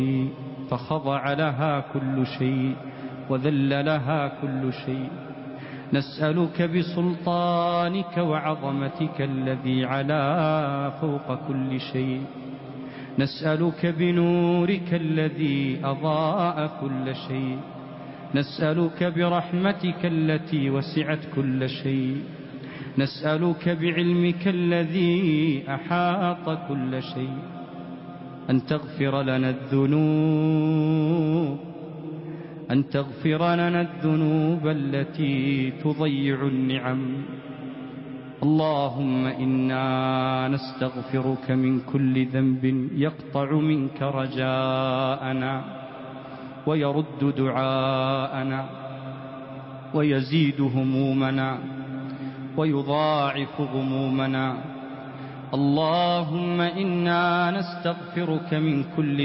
فخضع لها كل شيء وذل لها كل شيء. نسألك بسلطانك وعظمتك الذي علا فوق كل شيء، نسألك بنورك الذي أضاء كل شيء، نسألك برحمتك التي وسعت كل شيء، نسألك بعلمك الذي أحاط كل شيء أن تغفر لنا الذنوب، أن تغفر لنا الذنوب التي تضيع النعم. اللهم إنا نستغفرك من كل ذنب يقطع منك رجاءنا ويرد دعاءنا ويزيد همومنا ويضاعف غمومنا. اللهم إنا نستغفرك من كل